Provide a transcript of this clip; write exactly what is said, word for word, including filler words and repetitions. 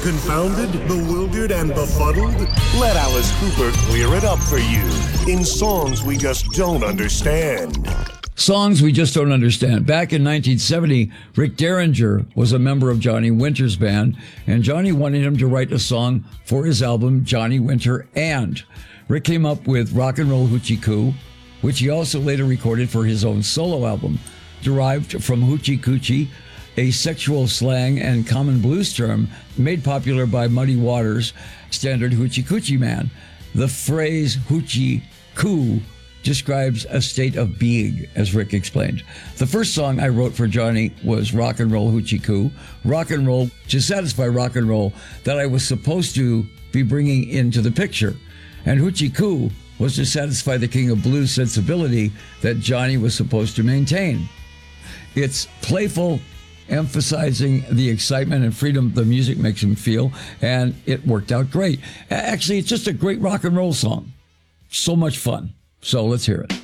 Confounded, bewildered, and befuddled? Let Alice Cooper clear it up for you in songs we just don't understand. Songs we just don't understand. Back in nineteen seventy, Rick Derringer was a member of Johnny Winter's band, and Johnny wanted him to write a song for his album, Johnny Winter And. Rick came up with Rock and Roll Hoochie Coo, which he also later recorded for his own solo album, derived from hoochie coochie, a sexual slang and common blues term made popular by Muddy Waters' standard Hoochie Coochie Man. The phrase hoochie coo describes a state of being, as Rick explained. The first song I wrote for Johnny was Rock and Roll Hoochie Coo. Rock and roll, to satisfy rock and roll, that I was supposed to be bringing into the picture. And Hoochie Coo was to satisfy the king of blues sensibility that Johnny was supposed to maintain. It's playful, emphasizing the excitement and freedom the music makes him feel, and it worked out great. Actually, it's just a great rock and roll song. So much fun. So let's hear it.